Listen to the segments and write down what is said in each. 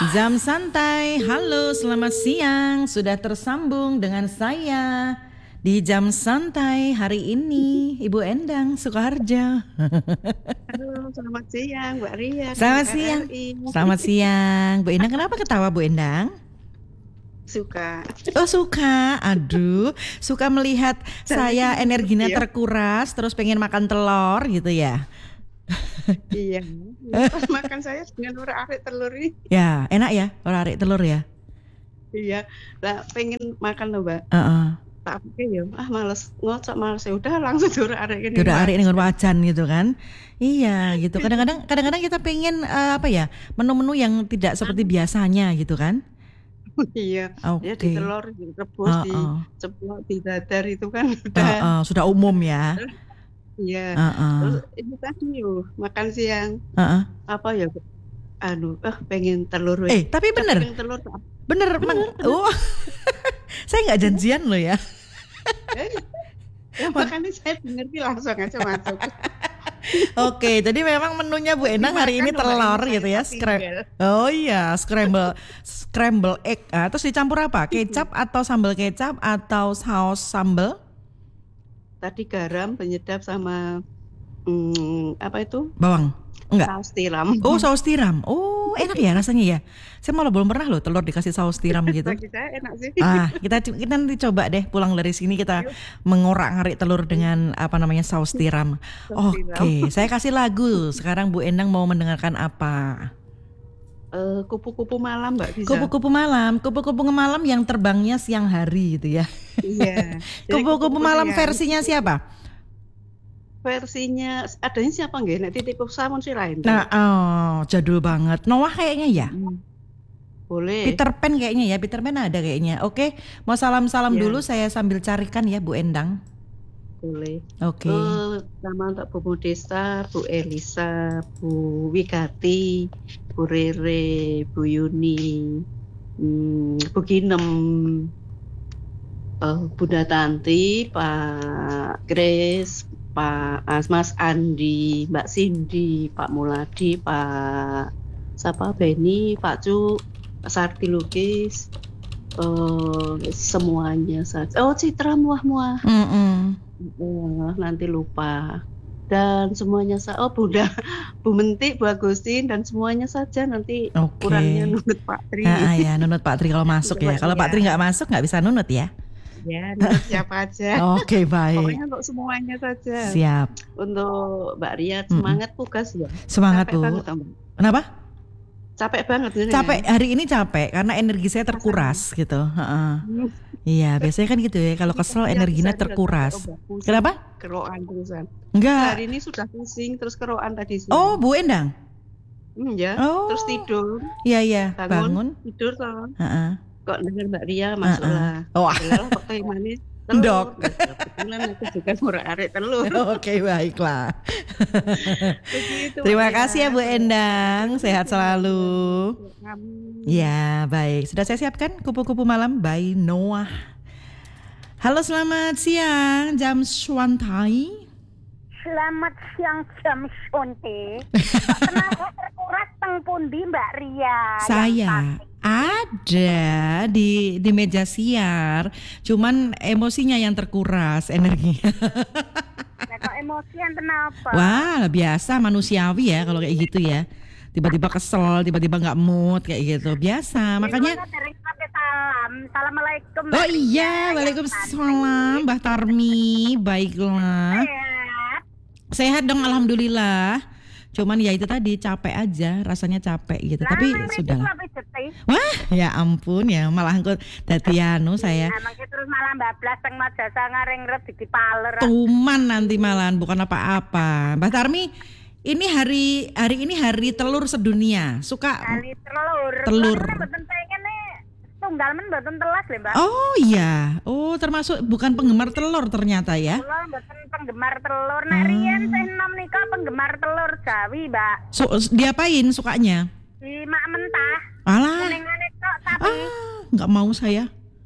Jam santai, halo selamat siang. Sudah tersambung dengan saya di jam santai hari ini, Ibu Endang Sukoharjo. Halo, selamat siang Mbak Ria. Selamat siang. Selamat siang, Bu Endang. Kenapa ketawa Bu Endang? Suka. Oh suka, aduh, suka melihat saya energinya terkuras, terus pengen makan telur gitu ya? Iya, pas makan saya dengan orak-arik telur ini. Ya, enak ya orak-arik telur ya? Iya, lah pengen makan loh Mbak. Tak pikir ya, males ngocok males ya udah langsung orak-arik ini. Orak-arik dengan wajan gitu kan? Iya gitu. Kadang-kadang kita pengen menu-menu yang tidak seperti biasanya gitu kan? Iya, ya di telur, direbus, diceplok, didadar itu kan sudah umum ya. Iya, terus itu tadi makan siang pengen telur. Tapi bener, saya nggak janjian loh ya. Makanya saya ngerti langsung aja masuk. Oke, jadi memang menunya Bu Endang hari ini telur gitu ya. Scramble egg. Terus dicampur apa? Kecap atau sambal kecap atau saus sambal? Tadi garam, penyedap sama bawang? Enggak. Saus tiram. Oh, saus tiram. Oh, enak ya rasanya ya. Saya malah belum pernah loh telur dikasih saus tiram gitu. Bagi saya enak sih. Kita nanti coba deh pulang dari sini kita mengorak-ngarik telur dengan saus tiram. Oke, saya kasih lagu. Sekarang Bu Endang mau mendengarkan apa? Kupu-kupu malam Mbak bisa. Kupu-kupu malam yang terbangnya siang hari gitu ya. Iya. Kupu-kupu malam versinya siapa? Versinya adanya siapa nggak? Nanti tipe Samun sih lain. Jadul banget. Noah kayaknya ya. Boleh. Peter Pan kayaknya ya. Peter Pan ada kayaknya. Oke, mau salam-salam dulu saya sambil carikan ya Bu Endang. Boleh. Oke. Nama untuk Bu Modesta, Bu Elisa, Bu Wigati, Bu Rere, Bu Yuni, Bu Ginem, Bunda Tanti, Pak Grace, Pak Mas Andi, Mbak Cindy, Pak Muladi, Pak Beni, Pak Cu, Pak Sarti Lukis, semuanya saja. Citra Muah-Muah. Nanti lupa. Dan semuanya Bunda, Bu Menti, Bu Agustin dan semuanya saja nanti kurangnya nunut Pak Tri. Ya, nunut Pak Tri kalau masuk ya. Kalau Pak Tri nggak masuk nggak bisa nunut ya. Ya, nunut siapa aja. Oke, baik. Pokoknya untuk semuanya saja. Siap. Untuk Mbak Ria semangat tugas ya. Semangat Bu. Kenapa? Capek banget ini. Capek hari ini capek karena energi saya terkuras gitu. Iya, biasanya kan gitu ya. Kalau kesel energinya terkuras. Kenapa? Keroan terusan. Enggak. Hari ini sudah pusing terus keroan tadi siang. Oh, Bu Endang. Ya. Terus tidur. Iya, bangun. Tidur toh. Kok dengar Mbak Ria masuklah. Pakai manis. Dok. Kebetulan aku juga orak-arik telur. Oke, baiklah. Terima kasih ya Bu Endang. Sehat selalu. Ya, baik. Sudah saya siapkan kupu-kupu malam by Noah. Halo, selamat siang. Jam santai. Selamat siang jam santai. Kenapa terkuras teng pundi Mbak Ria? Saya ada di meja siar, cuman emosinya yang terkuras energinya. Kok emosian kenapa? Wah, biasa manusiawi ya kalau kayak gitu ya. Tiba-tiba kesel, tiba-tiba nggak mood kayak gitu. Biasa, makanya. Assalamualaikum. Oh iya, waalaikumsalam, Mbah Tarmi. Baiklah. Sehat dong, alhamdulillah. Cuman ya itu tadi capek aja, rasanya capek gitu. Tapi sudah. Wah, ya ampun ya, malah engko dadi anu saya. Terus malah bablas teng Majasa ngaring-rep dipaler. Tuman nanti malahan bukan apa-apa. Mbah Tarmi, ini hari ini hari telur sedunia. Suka hari telur. Telur. Tunggal men mboten telas lho, Mbak. Oh iya. Oh, termasuk bukan penggemar telur ternyata ya. Kula mboten penggemar telur. Nek riyen saya nom nika penggemar telur Jawi, Mbak. Diapain sukanya? Dimak mentah. Alah. Kuningane tok tapi. Enggak mau saya.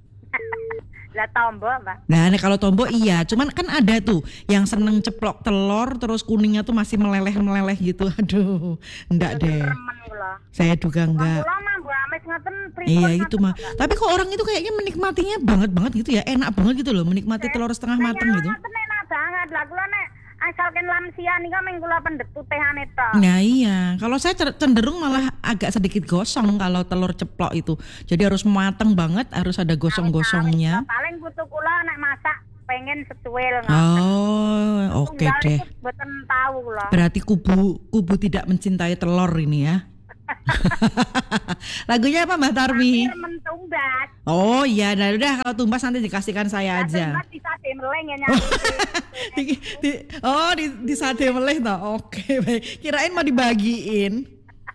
Lah tombo, Mbak. Nah, kalau tombo iya, cuman kan ada tuh yang seneng ceplok telur terus kuningnya tuh masih meleleh gitu. Aduh, enggak deh. Saya juga enggak. Kula mah ngaten Iya itu mah. Tapi kok orang itu kayaknya menikmatinya banget gitu ya, enak banget gitu loh menikmati telur setengah mateng gitu. Ngaten enak banget lah kula nek asalkan lansia nika ming kula pendhet putihane tok. Nah iya, kalau saya cenderung malah agak sedikit gosong kalau telur ceplok itu. Jadi harus mateng banget, harus ada gosong-gosongnya. Paling putu kula nek masak pengen setuil Oh, oke deh. Mboten tahu kula. Berarti kubu tidak mencintai telur ini ya. Lagunya apa Mbak Tarmi? Tumbas. Oh iya, nah udah kalau tumbas nanti dikasihkan saya aja. Tumbas di sate meleng ya nyanyi. di sate meleh toh. Oke, baik. Kirain mau dibagiin.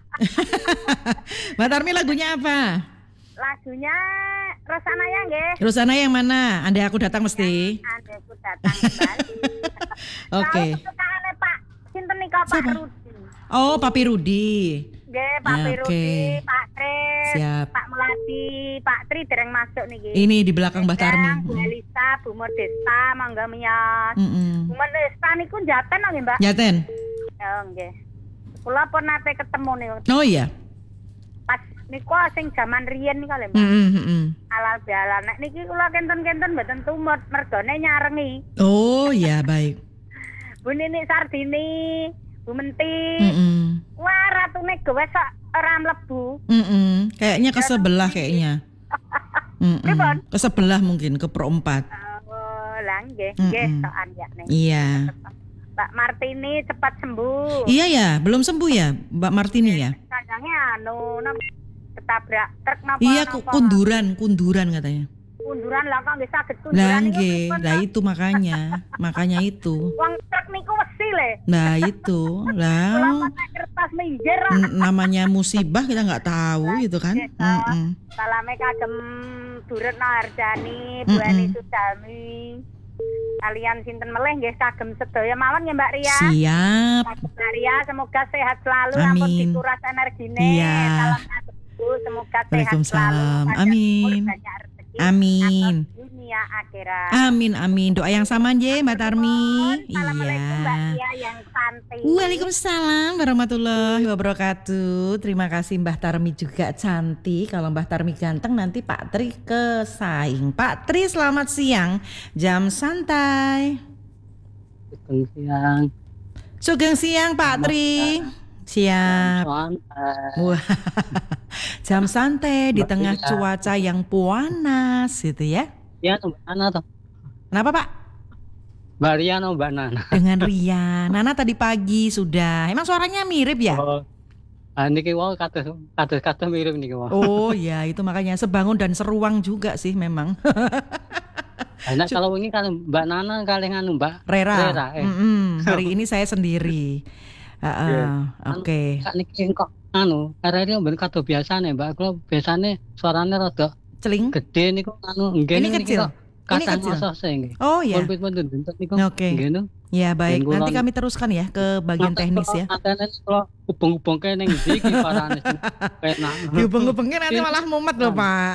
Mbak Tarmi lagunya apa? Lagunya Rosanaya nggih. Rosanaya yang mana? Andai aku datang mesti. Andai aku datang kembali. Oke. Kesukaane Pak sinten nika Pak Rudi. Oh, Papi Rudi. Nggih, Pak Rudi, Pak Tri, Siap. Pak Melati, Pak Tri dereng masuk niki. Ini di belakang Mbak Tarmi. Bu Elisa, Bu Modesta, Mangga Miyas. Bu Modesta niku jaten nggih, Mbak? Jaten. Oh, nggih. Kula pun nate ketemu niku. Oh iya. Pas niku sing jaman riyen niku lho, Mbak. Alal bialan. Nek niki kula kenten-kenten mboten tumut, mergone nyarengi. Oh iya, baik. Bu Nini Sardini, Bu Menti. Wah, ratune gowes sak ora mlebu. Kayaknya ke sebelah kayaknya. Ke sebelah mungkin, ke perempat. Oh, lah nggih, nggih sokan ya ning. Iya. Mbak Martini cepat sembuh. Iya ya, belum sembuh ya Mbak Martini ya? Kandangnya ketabrak truk napa? Iya, kunduran katanya. Kunduran lah kok nggih saged kunduran. Lah nggih, lah itu makanya itu. Wong truk niku wesi le. Nah itu, lah. Kertas minggir. Namanya musibah kita nggak tahu gitu kan. Salame kagem Durut Nahardani, Bu Ani Sudami. Kalian sinten meleh nggih kagem sedaya mawon ya Mbak Ria. Siap. Mbak Ria semoga sehat selalu, ampun dikuras energine. Iya. Salam satu, semoga sehat Waalaikumsalam. selalu. Amin. Amin. Dunia akhirat. Amin. Doa yang sama aja Mbak Tarmi. Assalamualaikum Mbak Ria yang cantik. Waalaikumsalam warahmatullahi wabarakatuh. Terima kasih Mbak Tarmi juga cantik. Kalau Mbak Tarmi ganteng nanti Pak Tri kesaing. Pak Tri selamat siang. Jam santai. Sugeng siang Pak Tri. Siap. Wah, jam santai di tengah cuaca yang panas gitu ya. Ya, Mbak Nana toh. Kenapa Pak? Mbak Ria atau Mbak Nana? Dengan Ria. Nana tadi pagi sudah. Emang suaranya mirip ya? Oh. Niki wau kados mirip niki wau. Oh ya, itu makanya sebangun dan seruang juga sih memang. Nah, kalau ini kan Mbak Nana kalian Mbak Rera. Hari ini saya sendiri. Oke. Niki kok karena ini ben kado biasane Mbak. Kalau biasane suaranya rada celing. Gede niku nggih. Ini kecil. Ini kecil. Oh iya. Oke. Ya baik. Nanti kami teruskan ya ke bagian teknis ya. Kalau hubung-hubungke ning ndi iki parane penak. Hubung-hubungke nanti malah mumet loh Pak.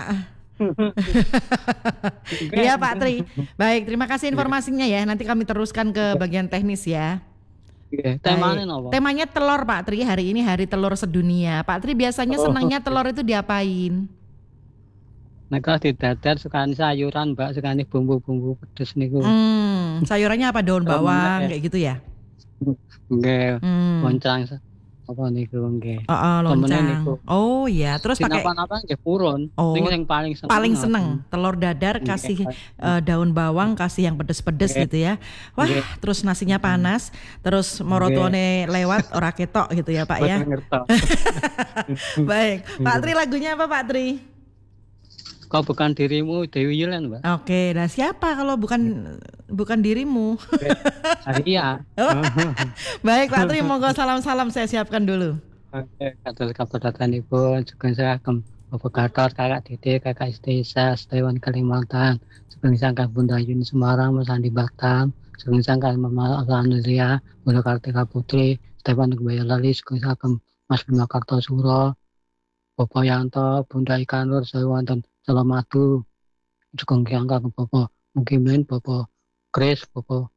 Iya Pak Tri. Baik, terima kasih informasinya ya. Nanti kami teruskan ke bagian teknis ya. Temanya apa? Temanya telur Pak Tri. Hari ini hari telur sedunia. Pak Tri biasanya senangnya telur itu diapain? Nah kalau didadar sukani sayuran Mbak, sukani bumbu-bumbu pedes niku. Sayurannya apa? Daun bawang kayak gitu ya? Nggih. Loncang apa niku nggih. Loncang. Oh ya, terus pakai apa nggih purun. Ini yang paling seneng. Telur dadar kasih daun bawang, kasih yang pedes-pedes gitu ya. Wah, terus nasinya panas, terus morotuane lewat ora ketok gitu ya Pak ya. Baik, Pak Tri lagunya apa Pak Tri? Kau bukan dirimu Dewi Yulan Mbak. Oke, nah siapa kalau bukan dirimu? Ria. Baik Pak Tri, monggo salam-salam saya siapkan dulu. Oke, kados kapedatanipun juga saya akan Bapak Gatot, Kakak Dede, Kakak Istesa, Stewan Kalimantan, sugeng sangka Bunda Yuni Semarang, Mas Andi Batam, sugeng sangka Mama Alhamdulillah, Bunda Kartika Putri, Stewan Bayalali, sugeng sangka Mas Bima Kartosuro, Bapak Yanto, Bunda Ikanur, saya wonten Salamatu, sugeng sangka Bapak Mukimin, Bapak Kris, Bapak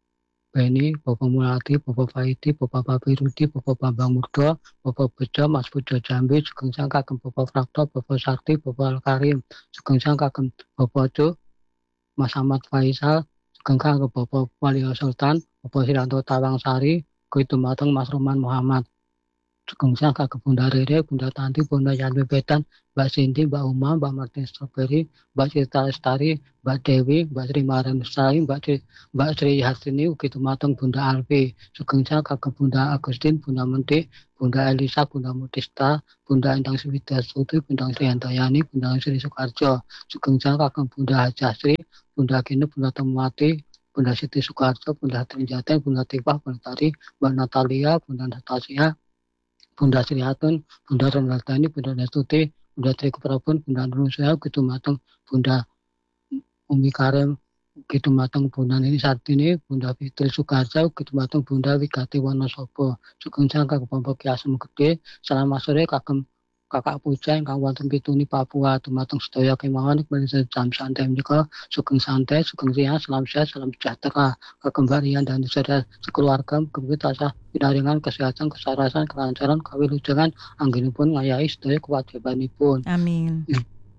Beni, Bapak Mulati, Bapak Faidi, Bapak Papirudi, Bapak Bambang Murdo, Bapak Bejo, Mas Pujo Jambi, Sugeng Sang kagem Bapak Prakto, Bapak Sakti, Bapak Al-Karim, Sugeng Sang kagem Bapak Cuk, Mas Ahmad Faisal, Sugeng kagem Bapak Walia Sultan, Bapak Siranto Tawangsari, Kuitu Mateng Mas Roman Muhammad. Sugeng Sang kagem Bunda Rere, Bunda Tanti, Bunda Yanwi Betan, Mbak Cindy, Mbak Uma, Mbak Martin Strawberry, Mbak Cita Lestari, Mbak Dewi, Mbak Sri Maranusai, Mbak Sri Hartini, ugi tumateng Bunda Alfi. Sugeng Sang kagem Bunda Agustin, Bunda Mentik, Bunda Elisa, Bunda Mutista, Bunda Endang Swidarstuti, Bunda Sri Handayani, Bunda Sri Soekarjo. Sugeng Sang kagem Bunda Hajasri, Bunda Kinu, Bunda Temati, Bunda Siti Soekarjo, Bunda Trinjateng, Bunda Tipah, Bunda Tari, Mbak Natalia, Bunda Natasha, Bunda Sri Hatun, Bunda Renaldani, Bunda Nestuti, Bunda Tri Keprabun, Bunda Nurusaya, gitu mateng Bunda Umi Karem, gitu mateng Bunda Nini Sartini, Bunda Fitri Sukarsa, gitu mateng Bunda Wigati Wonosobo. Sugeng Sang kagem Bapak Ki Asem Gede, selamat sore kagem Kakak Puja ingkang wonten Pituni Papua, dumateng sedaya kemawon menika jam santai menika sugeng santai, sugeng siang, salam sehat, salam sejahtera kagem Rian dan saudara sekeluarga, mugi tansah pinaringan kesehatan, kesarasan, kelancaran, kawilujengan anggenipun ngayahi sedaya kewajibanipun. Amin.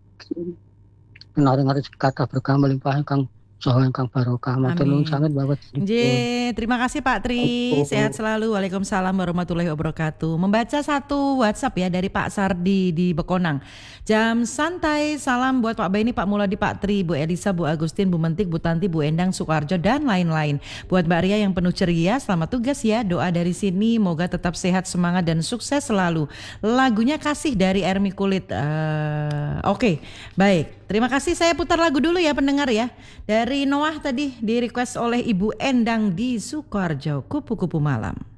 Pinaringan kata berkah melimpah ingkang saha ingkang barokah. Matur nuwun sanget Bapak. Terima kasih Pak Tri. Sehat selalu. Waalaikumsalam warahmatullahi wabarakatuh. Membaca satu WhatsApp ya dari Pak Sardi di Bekonang. Jam santai, salam buat Pak Beni, Pak Muladi, Pak Tri, Bu Elisa, Bu Agustin, Bu Mentik, Bu Tanti, Bu Endang, Sukarjo dan lain-lain. Buat Mbak Ria yang penuh ceria, selamat tugas ya. Doa dari sini, moga tetap sehat, semangat dan sukses selalu. Lagunya Kasih dari Ermi Kulit. Oke, baik. Terima kasih, saya putar lagu dulu ya pendengar ya. Dari Noah tadi di request oleh Ibu Endang di Sukoharjo, Kupu-Kupu Malam.